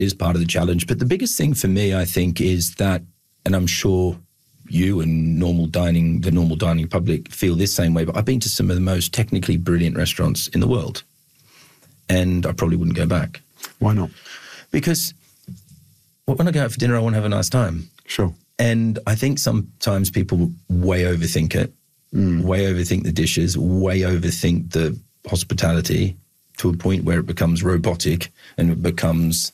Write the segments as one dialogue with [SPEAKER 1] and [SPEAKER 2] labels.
[SPEAKER 1] is part of the challenge. But the biggest thing for me, I think, is that, and I'm sure you and the normal dining public feel this same way, but I've been to some of the most technically brilliant restaurants in the world, and I probably wouldn't go back.
[SPEAKER 2] Why not?
[SPEAKER 1] Because when I go out for dinner, I want to have a nice time.
[SPEAKER 2] Sure.
[SPEAKER 1] And I think sometimes people way overthink it, way overthink the dishes, way overthink the hospitality to a point where it becomes robotic and it becomes,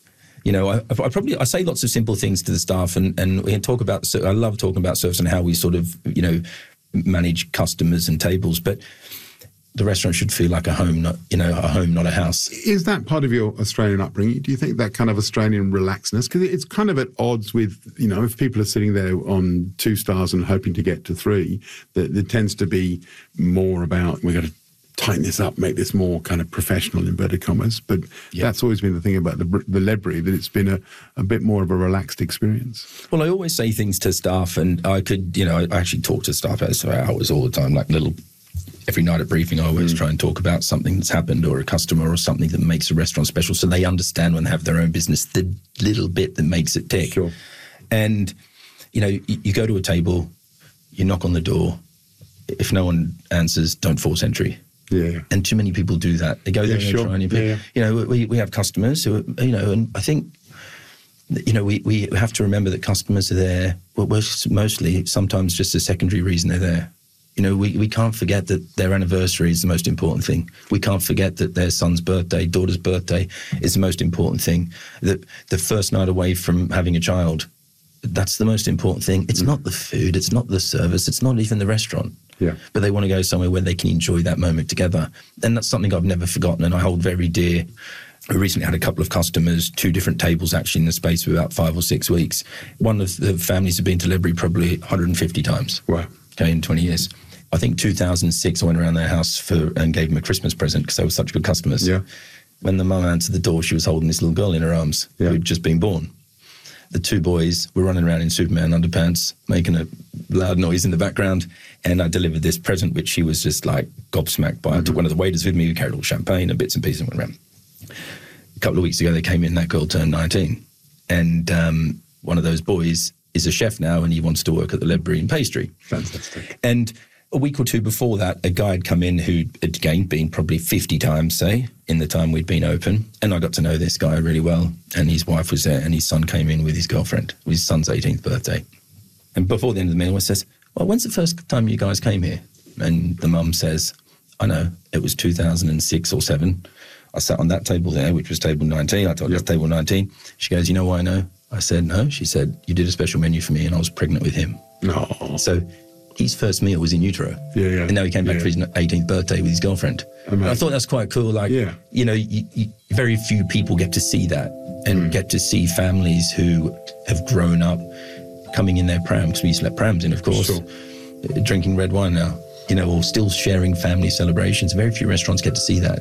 [SPEAKER 1] I say lots of simple things to the staff and we can talk about, I love talking about service and how we sort of, manage customers and tables, but the restaurant should feel like a home, not a house.
[SPEAKER 2] Is that part of your Australian upbringing? Do you think that kind of Australian relaxedness? Because it's kind of at odds with, if people are sitting there on 2 stars and hoping to get to 3, there tends to be more about, we've got to tighten this up, make this more kind of professional, inverted commas. But that's always been the thing about the Ledbury, that it's been a bit more of a relaxed experience.
[SPEAKER 1] Well, I always say things to staff, and I could, I actually talk to staff for hours all the time, like every night at briefing, I always try and talk about something that's happened or a customer or something that makes a restaurant special so they understand when they have their own business, the little bit that makes it tick.
[SPEAKER 2] Sure.
[SPEAKER 1] And, you go to a table, you knock on the door. If no one answers, don't force entry.
[SPEAKER 2] Yeah.
[SPEAKER 1] And too many people do that. They go there and try and, we have customers who, and I think, we have to remember that customers are there. Well, mostly sometimes just a secondary reason they're there. We can't forget that their anniversary is the most important thing. We can't forget that their son's birthday, daughter's birthday is the most important thing. That the first night away from having a child, that's the most important thing. It's not the food, it's not the service, it's not even the restaurant.
[SPEAKER 2] Yeah.
[SPEAKER 1] But they want to go somewhere where they can enjoy that moment together. And that's something I've never forgotten and I hold very dear. We recently had a couple of customers, 2 different tables actually in the space of about 5 or 6 weeks. One of the families had been to Ledbury probably 150 times.
[SPEAKER 2] Wow.
[SPEAKER 1] Okay, in 20 years. I think 2006 I went around their house and gave them a Christmas present because they were such good customers.
[SPEAKER 2] Yeah.
[SPEAKER 1] When the mum answered the door, she was holding this little girl in her arms who'd just been born. The 2 boys were running around in Superman underpants, making a loud noise in the background, and I delivered this present, which she was just like gobsmacked by. I took one of the waiters with me, we carried all champagne and bits and pieces and went around. A couple of weeks ago, they came in, that girl turned 19, and one of those boys is a chef now, and he wants to work at the Ledbury in pastry.
[SPEAKER 2] Fantastic.
[SPEAKER 1] And a week or 2 before that, a guy had come in who had again been probably 50 times, say, in the time we'd been open. And I got to know this guy really well. And his wife was there and his son came in with his girlfriend. It was his son's 18th birthday. And before the end of the meal, I says, well, when's the first time you guys came here? And the mum says, I know, it was 2006 or 7. I sat on that table there, which was table 19. I told her it's table 19. She goes, you know why I know? I said, no. She said, you did a special menu for me and I was pregnant with him.
[SPEAKER 2] No.
[SPEAKER 1] So his first meal was in utero.
[SPEAKER 2] Yeah.
[SPEAKER 1] And now he came back for his 18th birthday with his girlfriend. And I thought that's quite cool. Like, very few people get to see that and get to see families who have grown up coming in their pram, because we used to let prams in, of course, drinking red wine now, or still sharing family celebrations. Very few restaurants get to see that.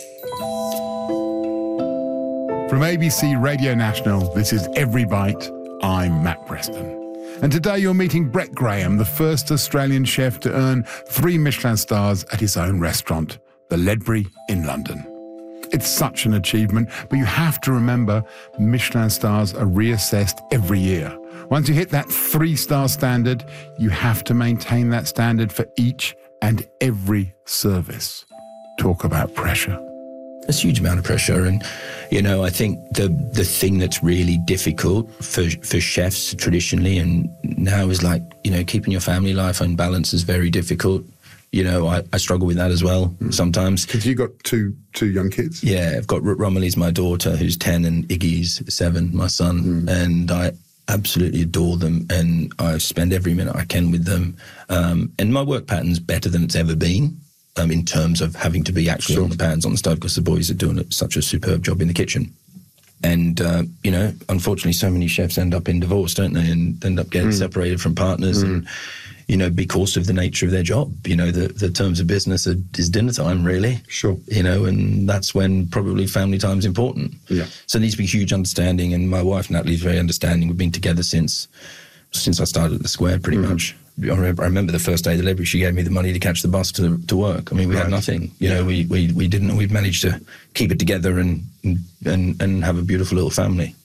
[SPEAKER 2] From ABC Radio National, this is Every Bite. I'm Matt Preston. And today you're meeting Brett Graham, the first Australian chef to earn 3 Michelin stars at his own restaurant, the Ledbury in London. It's such an achievement, but you have to remember Michelin stars are reassessed every year. Once you hit that 3-star standard, you have to maintain that standard for each and every service. Talk about pressure.
[SPEAKER 1] There's a huge amount of pressure. And, I think the thing that's really difficult for chefs traditionally and now is keeping your family life in balance is very difficult. I struggle with that as well sometimes.
[SPEAKER 2] Because you got two young kids?
[SPEAKER 1] Yeah, I've got Romilly's my daughter, who's 10, and Iggy's 7, my son. And I absolutely adore them and I spend every minute I can with them. And my work pattern's better than it's ever been. In terms of having to be actually on the pans on the stove, because the boys are doing such a superb job in the kitchen. And, unfortunately, so many chefs end up in divorce, don't they, and end up getting separated from partners and, because of the nature of their job. The terms of business is dinner time, really.
[SPEAKER 2] Sure.
[SPEAKER 1] And that's when probably family time's important.
[SPEAKER 2] Yeah.
[SPEAKER 1] So there needs to be huge understanding, and my wife, Natalie, is very understanding. We've been together since I started at the Square, pretty much. I remember the first day of the Ledbury, she gave me the money to catch the bus to work. I mean, we had nothing. We didn't. We've managed to keep it together and have a beautiful little family.